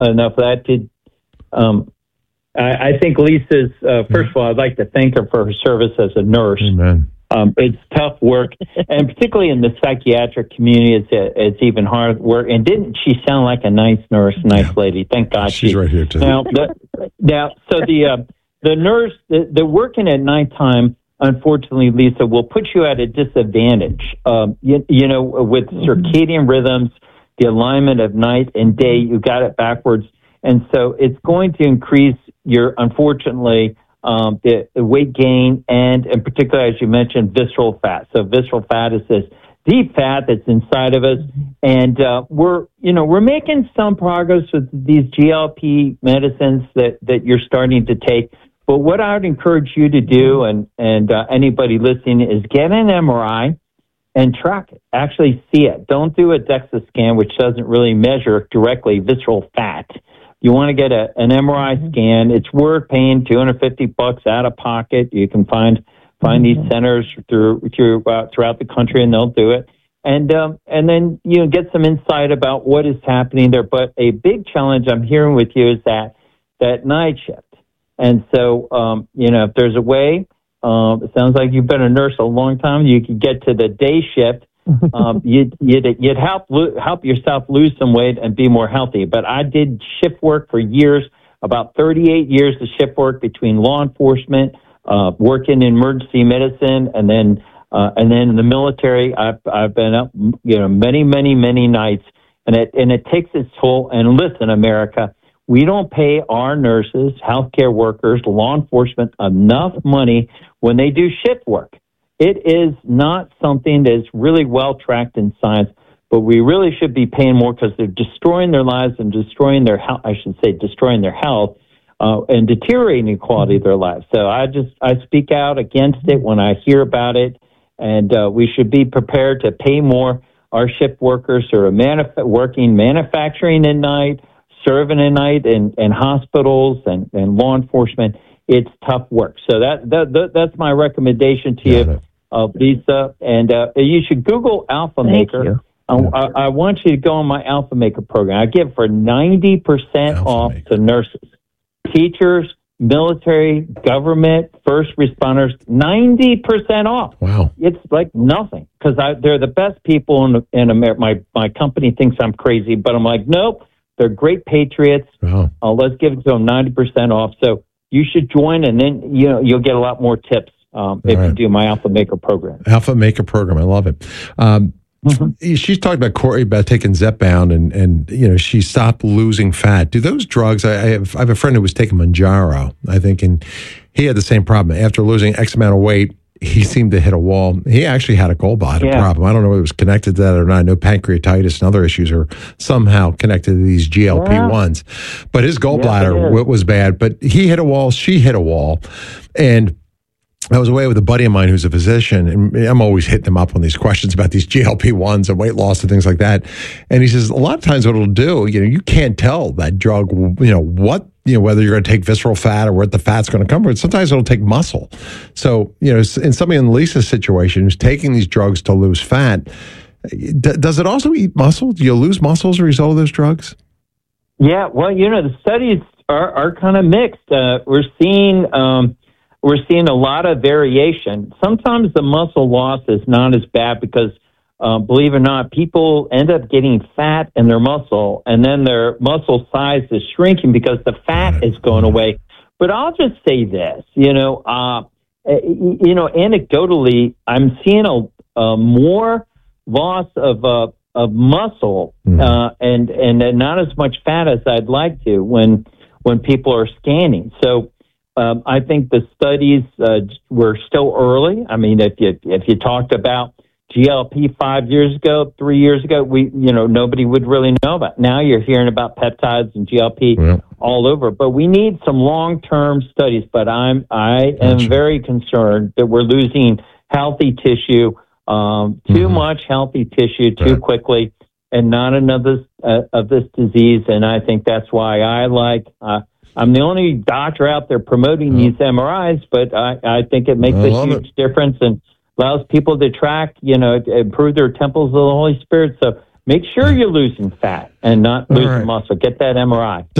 enough of that. I think Lisa's, first of all, I'd like to thank her for her service as a nurse. Amen. It's tough work, and particularly in the psychiatric community, it's even hard work. And didn't she sound like a nice nurse, nice lady? Thank God she's right here too. So the nurse, the working at nighttime, unfortunately, Lisa, will put you at a disadvantage. With circadian rhythms, the alignment of night and day, you got it backwards, and so it's going to increase your, unfortunately, the weight gain, and in particular, as you mentioned, visceral fat. So visceral fat is this deep fat that's inside of us, and we're making some progress with these GLP medicines that you're starting to take. But what I would encourage you to do, and anybody listening, is get an MRI and track it. Actually see it. Don't do a DEXA scan, which doesn't really measure directly visceral fat. You want to get an MRI scan. It's worth paying $250 out of pocket. You can find these centers throughout the country, and they'll do it. And then get some insight about what is happening there. But a big challenge I'm hearing with you is that night shift. And so if there's a way, it sounds like you've been a nurse a long time. You could get to the day shift. You'd help yourself lose some weight and be more healthy. But I did shift work for years, about 38 years of shift work between law enforcement, working in emergency medicine, and then in the military. I've been up, many nights, and it takes its toll. And listen, America, we don't pay our nurses, healthcare workers, law enforcement enough money when they do shift work. It is not something that's really well tracked in science, but we really should be paying more because they're destroying their lives and destroying their health. I should say destroying their health and deteriorating the quality of their lives. So I speak out against it when I hear about it, and we should be prepared to pay more. Our shift workers who are working manufacturing at night, serving at night in hospitals and law enforcement. It's tough work. So that's my recommendation to you. Lisa, and you should Google Alpha Maker. I want you to go on my Alpha Maker program. I give for 90% off to nurses, teachers, military, government, first responders. 90% off. Wow, it's like nothing because they're the best people in America. My company thinks I'm crazy, but I'm like, nope, they're great patriots. Wow. Let's give it to them 90% off. So you should join, and then you'll get a lot more tips. You do my Alpha Maker program. Alpha Maker program. I love it. She's talked about Corey about taking Zepbound and she stopped losing fat. Do those drugs, I have a friend who was taking Mounjaro, I think, and he had the same problem. After losing X amount of weight, he seemed to hit a wall. He actually had a gallbladder problem. I don't know whether it was connected to that or not. I know pancreatitis and other issues are somehow connected to these GLP-1s. But his gallbladder was bad. But he hit a wall, she hit a wall. And I was away with a buddy of mine who's a physician, and I'm always hitting him up on these questions about these GLP-1s and weight loss and things like that. And he says, a lot of times what it'll do, you can't tell that drug, whether you're going to take visceral fat or where the fat's going to come from. Sometimes it'll take muscle. So, in somebody in Lisa's situation who's taking these drugs to lose fat, does it also eat muscle? Do you lose muscle as a result of those drugs? Yeah, well, the studies are kind of mixed. We're seeing a lot of variation. Sometimes the muscle loss is not as bad because, believe it or not, people end up getting fat in their muscle, and then their muscle size is shrinking because the fat is going away. But I'll just say this, anecdotally, I'm seeing a more loss of muscle and not as much fat as I'd like to when people are scanning. So. I think the studies were still early. I mean, if you talked about GLP 5 years ago, 3 years ago, nobody would really know about. Now you're hearing about peptides and GLP all over. But we need some long-term studies. But I am very concerned that we're losing healthy tissue, too much healthy tissue too quickly, and not enough of this disease. And I think that's why I'm the only doctor out there promoting these MRIs, but I think it makes a huge difference and allows people to track, improve their temples of the Holy Spirit. So make sure you're losing fat and not losing right. muscle. Get that MRI.